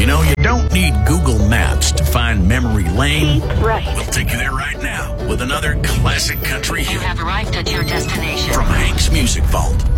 know, you don't need Google Maps to find memory lane. Keep right. We'll take you there right now with another classic country You hit have arrived at your destination. from Hank's Music Vault.